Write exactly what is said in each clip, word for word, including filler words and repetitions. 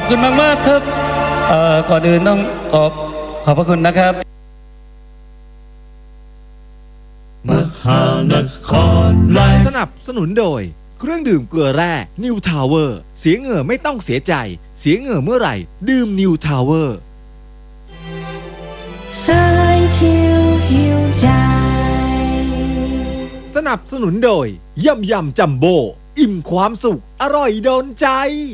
คุณมากๆครับเอ่อก่อนอื่นต้องขอบขอบพระคุณนะครับมหานครไลฟ์สนับสนุนโดยเครื่องดื่มเกลือแร่นิวทาวเวอร์เสียเหงื่อไม่ต้องเสียใจเสียเหงื่อเมื่อไหร่ดื่มนิวทาวเวอร์สายเที่ยวหิวใจสนับสนุนโดยยำยำจัมโบ้อิ่มความสุขอร่อยโดนใจ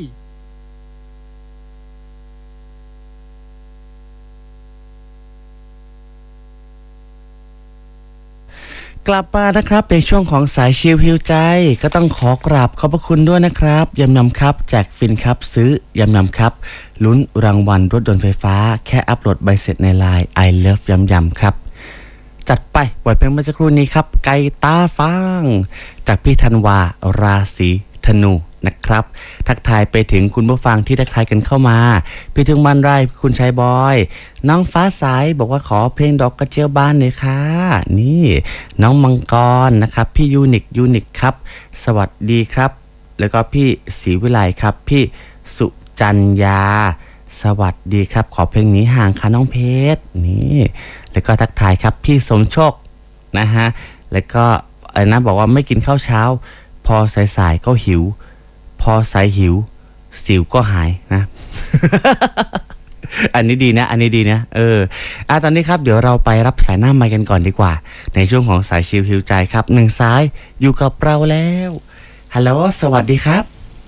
กลับมานะครับในช่วงของสายชิลฮิวใจก็ต้องขอกราบขอบพระคุณด้วยนะครับยำยำครับแจกฟินครับซื้อยำยำครับลุ้นรางวัลรถยนต์ไฟฟ้าแค่อัปโหลดใบเสร็จในไลน์ I love ยำยำครับจัดไปบทเพลงเมื่อสักครู่นี้ครับไก่ตาฟางจากพี่ธันวาราศีธนูนะครับทักทายไปถึงคุณผู้ฟังที่ทักทายกันเข้ามาพี่ถึงมันไรคุณชัยบอยน้องฟ้าใสบอกว่าขอเพลงดอกกระเจียวบานหน่อยค่ะนี่น้องมังกรนะครับพี่ยูนิคยูนิคครับสวัสดีครับแล้วก็พี่ศรีวิไลครับพี่สุจัญญาสวัสดีครับขอเพลงหนีห่างค่ะน้องเพชรนี่แล้วก็ทักทายครับพี่สมโชคนะฮะแล้วก็อะไรนะบอกว่าไม่กินข้าวเช้าพอสายๆก็หิวพอสายหิวสิวก็หายนะ อันนี้ดีนะอันนี้ดีนะเอออ่ะตอนนี้ครับเดี๋ยวเราไปรับสายหน้าไมค์กันก่อนดีกว่าในช่วงของสายชิลฮิวใจครับหนึ่งสายอยู่กับเราแล้วฮัลโหลสวัสดีครับ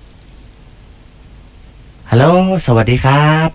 ฮัลโหลสวัสดีครับ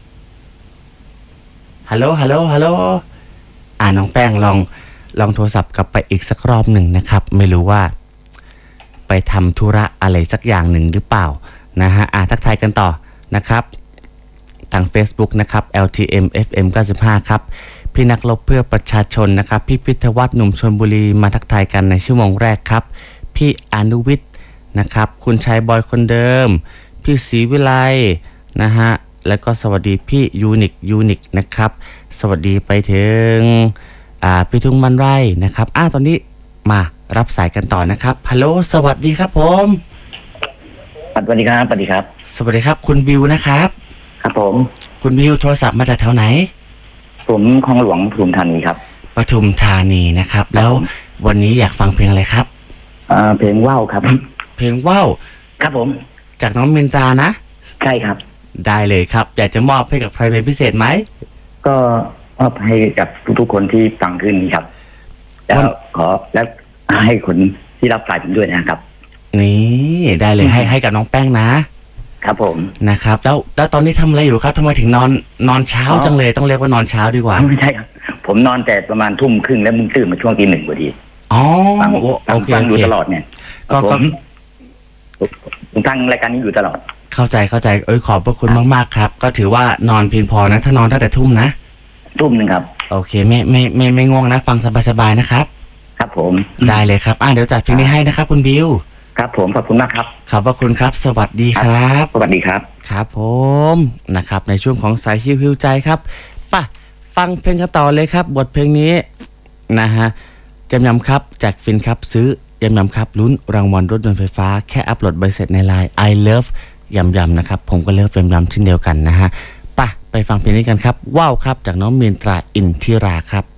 ฮัลโหลฮัลโหลฮัลโหลอ่าน้องแป้งลองลองโทรศัพท์กลับไปอีกสักรอบหนึ่งนะครับไม่รู้ว่าไปทำธุระอะไรสักอย่างหนึ่งหรือเปล่านะฮะอ่าทักทายกันต่อนะครับทาง Facebook นะครับ แอล ที เอ็ม เอฟ เอ็ม เก้าสิบห้าครับพี่นักรบเพื่อประชาชนนะครับพี่พิทวัฒน์หนุ่มชลบุรีมาทักทายกันในชั่วโมงแรกครับพี่อนุวิทย์นะครับคุณชายบอยคนเดิมพี่ศรีวิไลนะฮะแล้วก็สวัสดีพี่ยูนิคยูนิคนะครับสวัสดีไปถึงอ่าพี่ทุ่งมันไร่นะครับอ่าตอนนี้มารับสายกันต่อนะครับฮัลโหลสวัสดีครับผมสวัสดีครับสวัสดีครับสวัสดีครับคุณวิวนะครับครับผมคุณวิวโทรศัพท์มาจากแถวไหนผมคลองหลวงปทุมธานีครับปทุมธานีนะครับแล้ววันนี้อยากฟังเพลงอะไรครับอ่าเพลงว่าวครับเพลงว่าวครับผมจากน้องมินตรานะใช่ครับได้เลยครับอยากจะมอบให้กับใครเป็นพิเศษไหมก็มอบให้กับทุกๆคนที่ฟังขึ้นนี้ครับแล้วขอแล้วให้คนที่รับสายผมด้วยนะครับนี่ได้เลยให้ให้กับน้องแป้งนะครับผมนะครับแล้วแล้วตอนนี้ทำอะไรอยู่ครับทำไมถึงนอนนอนเช้าจังเลยต้องเรียกว่านอนเช้าดีกว่าไม่ใช่ครับผมนอนแต่ประมาณทุ่มครึ่งแล้วมึงตื่นมาช่วงตีหนึ่งพอดีอ๋อฟังโอเคฟังอยู่ตลอดเนี่ยก็ผมผมฟังรายการนี้อยู่ตลอดเข้าใจเข้าใจเอ้ยขอบพระคุณมากๆครับก็ถือว่านอนเพียงพอนะถ้านอนตั้งแต่ทุ่มนะทุ่มหนึ่งครับโอเคไม่ไม่ไม่ไม่ง่วงนะฟังสบายๆนะครับครับผมได้เลยครับอ่ะเดี๋ยวจัดเพลงนี้ให้นะครับคุณบิวครับผมขอบคุณมากครับขอบพระคุณครับสวัสดีครับสวัสดีครับครับผมนะครับในช่วงของสายชิลฮิวใจครับป่ะฟังเพลงกันต่อเลยครับบทเพลงนี้นะฮะจำยำครับแจกฟินครับซื้อยำยำครับลุ้นรางวัลรถยนต์ไฟฟ้าแค่อัปโหลดใบเสร็จในไลน์ I love ยำยำนะครับผมก็เลิฟยำยำเช่นเดียวกันนะฮะป่ะไปฟังเพลงนี้กันครับว้าวครับจากน้องมีนตราอินทิราครับ